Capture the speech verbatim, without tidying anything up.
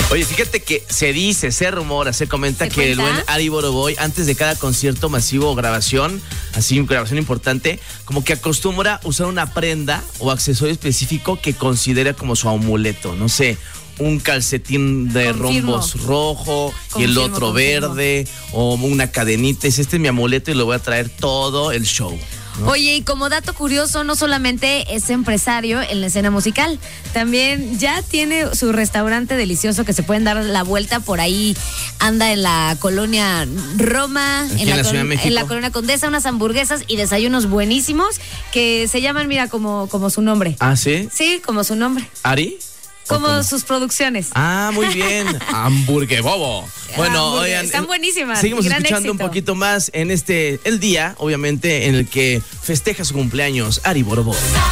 Oye, fíjate que se dice, se rumora, se comenta ¿Se que cuenta? el buen Ari Boroboy, antes de cada concierto masivo o grabación, así, grabación importante, como que acostumbra usar una prenda o accesorio específico que considera como su amuleto. No sé, un calcetín de Confirmo. rombos rojo y el Confirmo, otro confirmo. verde, o una cadenita. Dice, este es mi amuleto y lo voy a traer todo el show, ¿no? Oye, y como dato curioso, no solamente es empresario en la escena musical, también ya tiene su restaurante delicioso que se pueden dar la vuelta por ahí. Anda en la colonia Roma, Aquí en en la, la Ciudad de col- México. en la colonia Condesa, unas hamburguesas y desayunos buenísimos que se llaman, mira, como, como su nombre. ¿Ah, sí? Sí, como su nombre. ¿Ari? ¿O Como cómo? sus producciones. Ah, muy bien. Hamburgue Bobo. Bueno, Hamburgues, oigan. están eh, buenísimas, Seguimos gran escuchando un éxito. poquito más en este, el día, obviamente, en el que festeja su cumpleaños Ari Boroboy.